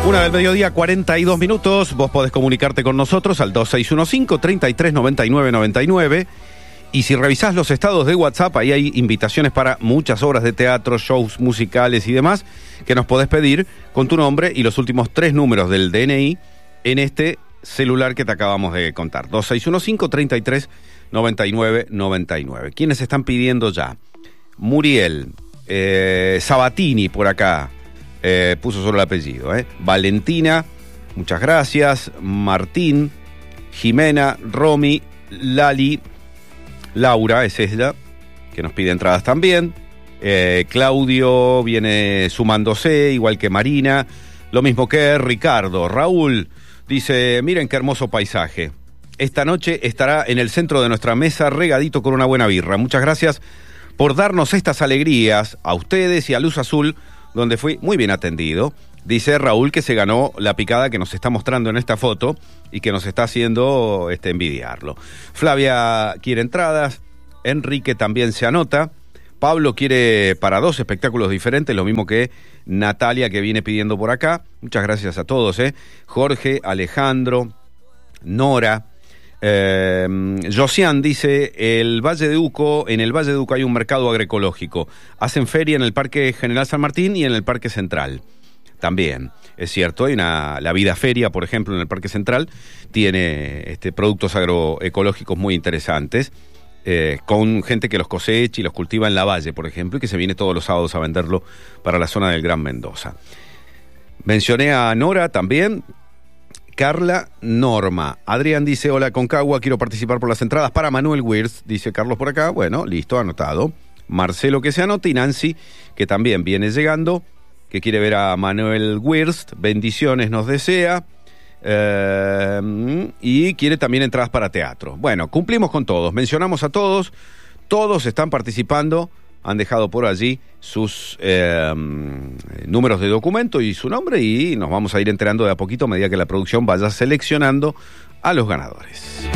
Una del mediodía, 42 minutos. Vos podés comunicarte con nosotros al 2615-339999. Y si revisás los estados de WhatsApp, ahí hay invitaciones para muchas obras de teatro, shows musicales y demás, que nos podés pedir con tu nombre y los últimos 3 números del DNI en este celular que te acabamos de contar. 2615-339999. ¿Quiénes están pidiendo ya? Muriel, Sabatini por acá. Puso solo el apellido, Valentina, muchas gracias. Martín, Jimena, Romy, Lali, Laura, es ella, que nos pide entradas también. Claudio viene sumándose, igual que Marina. Lo mismo que Ricardo. Raúl dice, miren qué hermoso paisaje. Esta noche estará en el centro de nuestra mesa regadito con una buena birra. Muchas gracias por darnos estas alegrías a ustedes y a Luz Azul, donde fui muy bien atendido. Dice Raúl que se ganó la picada que nos está mostrando en esta foto y que nos está haciendo envidiarlo. Flavia quiere entradas, Enrique también se anota, Pablo quiere para 2 espectáculos diferentes, lo mismo que Natalia, que viene pidiendo por acá. Muchas gracias a todos, Jorge, Alejandro, Nora. Josian dice, en el Valle de Uco hay un mercado agroecológico. Hacen feria en el Parque General San Martín y en el Parque Central. También, es cierto, hay la Vida Feria, por ejemplo, en el Parque Central, tiene productos agroecológicos muy interesantes, con gente que los cosecha y los cultiva en la Valle, por ejemplo, y que se viene todos los sábados a venderlo para la zona del Gran Mendoza. Mencioné a Nora también. Carla, Norma. Adrián dice, hola Concagua, quiero participar por las entradas para Manuel Wirtz, dice Carlos por acá. Bueno, listo, anotado. Marcelo que se anota y Nancy, que también viene llegando, que quiere ver a Manuel Wirtz, bendiciones nos desea, y quiere también entradas para teatro. Bueno, cumplimos con todos, mencionamos a todos, todos están participando, han dejado por allí sus números de documento y su nombre, y nos vamos a ir enterando de a poquito a medida que la producción vaya seleccionando a los ganadores.